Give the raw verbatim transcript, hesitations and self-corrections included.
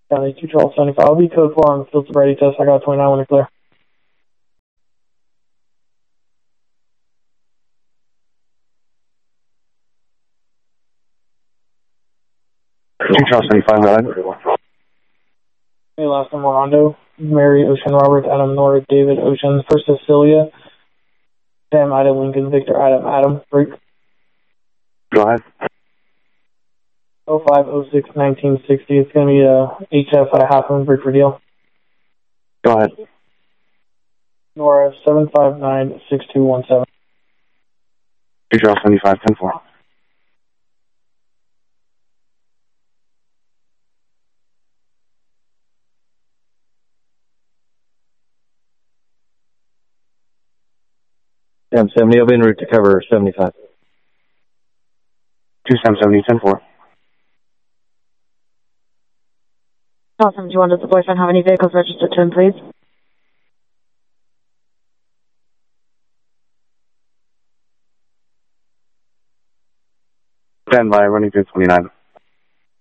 County two twelve seventy-five. I'll be code four on the field sobriety test. I got twenty-nine when it's clear. two twelve seventy-five, go ahead. Hey, last name Rondo. Mary Ocean Robert Adam Nora David Ocean. First Cecilia. Sam Adam Lincoln Victor Adam Adam. Break. Go ahead. oh five oh six nineteen sixty. It's going to be a H F at a half moon break for deal. Go ahead. Nora seven five nine six two one seven. two twelve seventy-five, ten four. seven seventy, I'll be en route to cover seventy-five. two seven seventy, ten four. Awesome. Do you want does the boyfriend have any vehicles registered to him, please? Stand by, running through twenty-nine.